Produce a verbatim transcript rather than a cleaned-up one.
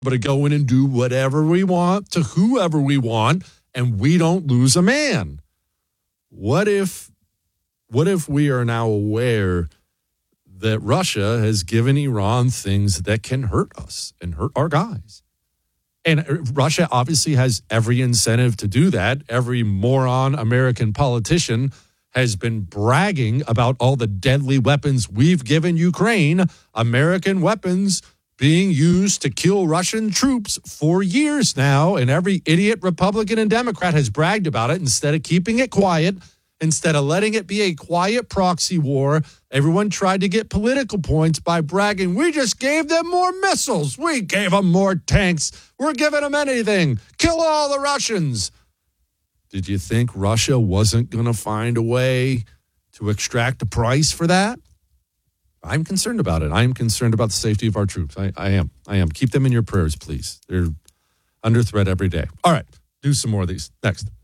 to go in and do whatever we want to whoever we want, and we don't lose a man. What if, what if we are now aware that Russia has given Iran things that can hurt us and hurt our guys? And Russia obviously has every incentive to do that. Every moron American politician has been bragging about all the deadly weapons we've given Ukraine, American weapons being used to kill Russian troops for years now. And every idiot Republican and Democrat has bragged about it instead of keeping it quiet. Instead of letting it be a quiet proxy war, everyone tried to get political points by bragging, we just gave them more missiles. We gave them more tanks. We're giving them anything. Kill all the Russians. Did you think Russia wasn't going to find a way to extract a price for that? I'm concerned about it. I'm concerned about the safety of our troops. I, I am. I am. Keep them in your prayers, please. They're under threat every day. All right. Do some more of these. Next.